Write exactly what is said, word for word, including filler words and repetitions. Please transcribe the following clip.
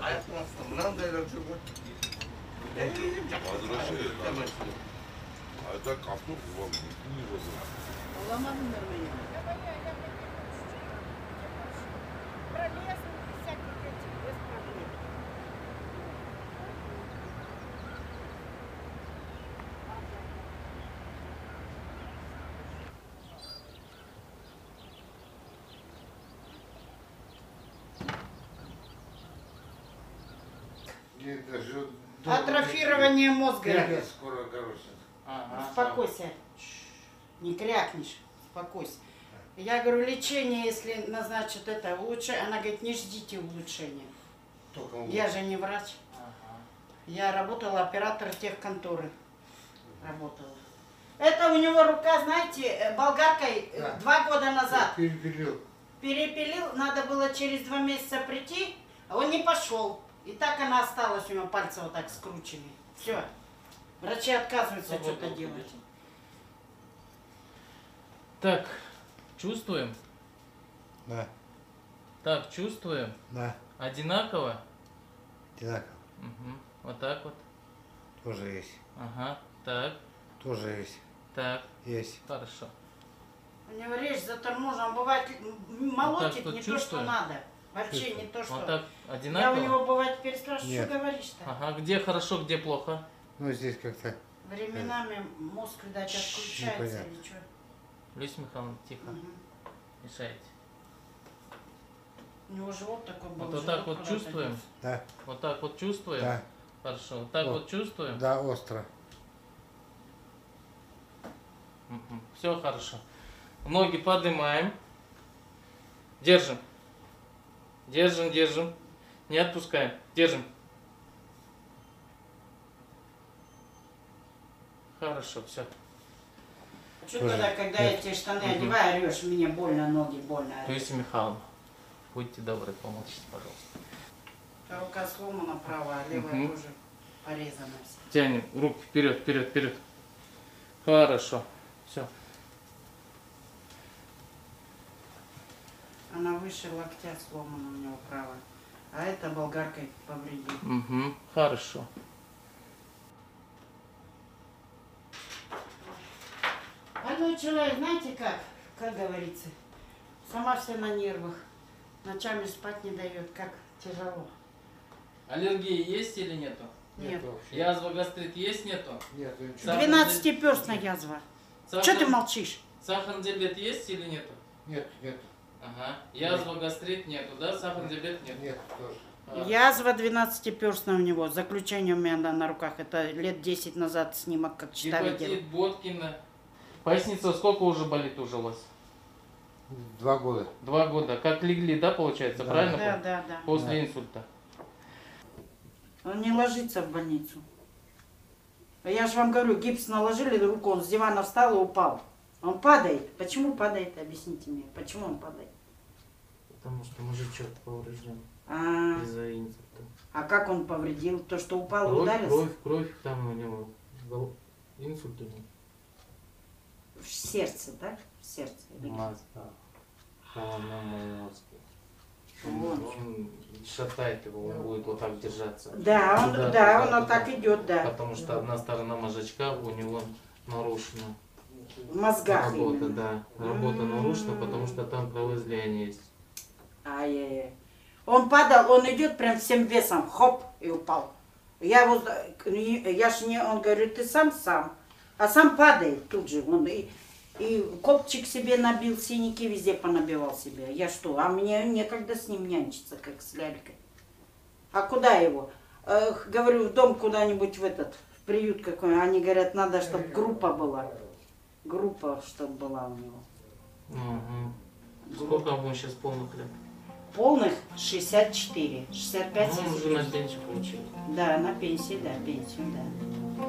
ayakmazsın. Lan da çok. Ayda kaplı kullandım. Olamadım ben beni. Атрофирование мозга идет. Скоро, короче. Ага. Успокойся. Не крякнешь. Успокойся. Я говорю, лечение, если назначат это лучше, она говорит, не ждите улучшения. Только Я же не врач. Ага. Я работала оператор техконторы. Работала. Это у него рука, знаете, болгаркой Да. два года назад. Перепилил. Перепилил, надо было через два месяца прийти, а он не пошел. И так она осталась, у него пальцы вот так скручены. Все. Врачи отказываются что-то делать. Так, чувствуем? Да, Так, чувствуем? да, Одинаково? одинаково. Угу. Вот так вот. Тоже есть. Ага. Так, Тоже есть. так. Есть. Хорошо. У него речь заторможена, бывает молотит вот не то, что чувствуем? надо. Вообще Чувствую. не то, что... Вот так Я у одинаково? него бывает переспрашиваю, Нет. что говоришь-то? Ага. Где хорошо, где плохо? Ну, здесь как-то... Временами мозг, видать, отключается непонятно. или что. Люся Михайловна, тихо. Мгм. Мешаете. У него живот такой был. Вот, вот живот так вот куда-то чувствуем? делся. Да, Вот так вот чувствуем? да, Хорошо. Вот так Вот. вот чувствуем? да, остро. Все хорошо. Ноги поднимаем. Держим. Держим, держим. Не отпускаем. Держим. Хорошо, все. А что Тоже тогда, когда нет. я тебе штаны Мгм. одеваю, орешь, мне больно, ноги больно. орешь? Люся Михайловна, будьте добры, помолчите, пожалуйста. Рука сломана правая, а левая Мгм. тоже порезана вся. Тянем руки вперед, вперед, вперед. Хорошо. Все. Она выше локтя сломана у него правая. А это болгаркой повредил. Угу. Хорошо. Больной человек, знаете как? Как говорится, сама вся на нервах. Ночами спать не дает, как тяжело. Аллергии есть или нету? Нет. вообще. Язва, гастрит есть, нету? Нет, ничего. Сахар, Двенадцатиперстная язва. Сахар- Что ты молчишь? Сахарный диабет есть или нету? Нет, нет, Ага. Язва, гастрит нету, да? Сахарный диабет нет? нет, тоже. А, Язва двенадцатиперстная у него. Заключение у меня на, на руках. Это лет десять назад снимок, как читали делали. Гепатит, Боткина. Поясница сколько уже болит уже у вас? Два года. Два года. Как легли, да, получается? Да. Правильно? Да, помню? да, да. После Да. инсульта. Он не ложится в больницу. А я же вам говорю, гипс наложили руку, он с дивана встал и упал. Он падает. Почему падает? Объясните мне, почему он падает? Потому что мужичок поврежден А, из-за инсульта. а как он повредил? То, что упал и Кровь, ударился? кровь, кровь, там у него гол- инсульт у него. В сердце, да? В сердце. или где? Мозга. Головном мозге. Он, Вот. он шатает его, он будет вот так держаться. Да, он, Туда, да, туда, он вот туда. так идет, да. Потому что одна сторона мозжечка у него нарушена. В мозгах Работа, именно. да. Работа М. нарушена, потому что там кровоизлияние есть. Ай-яй-яй. Он падал, он идет прям всем весом, хоп, и упал. Я его, я ж не, он говорит, ты сам сам, а сам падает тут же. Он и, и копчик себе набил, синяки везде понабивал себе. Я что, а мне некогда с ним нянчиться, как с лялькой. А куда его? Эх, говорю, в дом куда-нибудь в этот, в приют какой. Они говорят, надо, чтобы группа была. Группа, чтобы была у него. Угу. Сколько ему сейчас полных лет? Полных шестьдесят четыре, шестьдесят пять. Ну, он уже на пенсию получил. Да, на пенсии, да, пенсию, да.